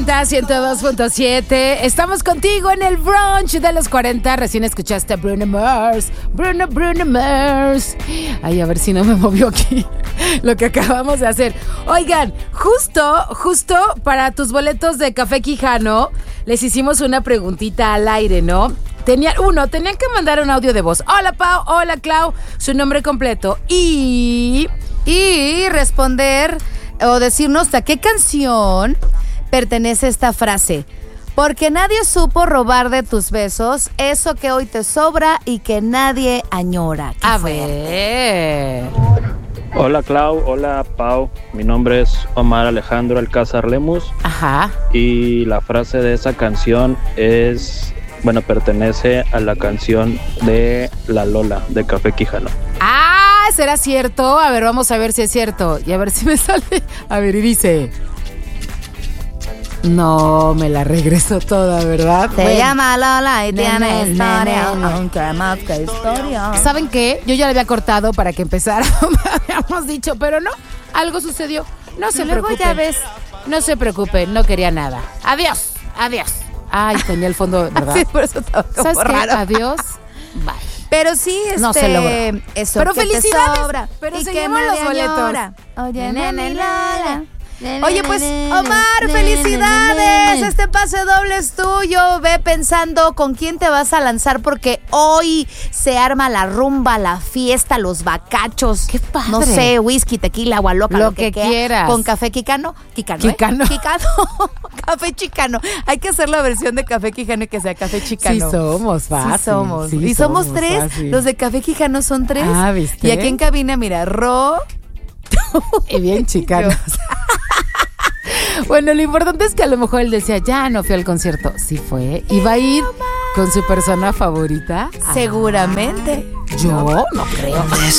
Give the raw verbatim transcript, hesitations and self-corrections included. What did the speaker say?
ciento dos punto siete. Estamos contigo en el brunch de los cuarenta. Recién escuchaste a Bruno Mars. Bruno, Bruno Mars. Ay, a ver si no me movió aquí lo que acabamos de hacer. Oigan, justo, justo para tus boletos de Café Quijano, les hicimos una preguntita al aire, ¿no? Tenían, uno, tenían que mandar un audio de voz. Hola, Pau. Hola, Clau. Su nombre completo. Y... Y responder o decirnos a qué canción pertenece esta frase. Porque nadie supo robar de tus besos eso que hoy te sobra y que nadie añora. A ver. Hola Clau, hola Pau, mi nombre es Omar Alejandro Alcázar Lemus. Ajá. Y la frase de esa canción es, bueno, pertenece a la canción de La Lola, de Café Quijano. Ah, ¿será cierto? A ver, vamos a ver si es cierto. Y a ver si me sale. A ver, y dice... No, me la regreso toda, ¿verdad? Se bueno. llama Lola y tiene Ne, ne, historia, ne, ne. nunca más que historia. ¿Saben qué? Yo ya le había cortado para que empezara, habíamos dicho, pero no, algo sucedió. No se Y luego preocupen. ya ves. No se preocupen, no quería nada. Adiós, adiós. Ay, tenía el fondo, ¿verdad? Sí, por eso estaba como ¿Sabes qué? raro. Adiós, bye. Pero sí, este, No se logró. eso Pero que te felicidades, sobra pero y se que llevan nadie los boletos. añora. Oye, Ne, ne, nene, ne, Lola. ne, Oye, ne, pues, ne, Omar, ne, felicidades. ne, ne. Este pase doble es tuyo. Ve pensando con quién te vas a lanzar porque hoy se arma la rumba, la fiesta, los bacachos. Qué padre. No sé, whisky, tequila, agua loca, Lo lo, que, que quiera. quieras. Con café quicano. Quicano, ¿eh? Quicano. Quicano. Café chicano. Hay que hacer la versión de café quijano y que sea café chicano. Sí somos, fácil. Sí somos. Sí y somos, somos, tres. fácil. Los de Café Quijano son tres. Ah, ¿viste? Y aquí en cabina, mira, Ro. Y bien chicanos. Bueno, lo importante es que a lo mejor él decía, ya no fui al concierto. Sí fue. Iba a ir con su persona favorita. Seguramente. Yo no creo.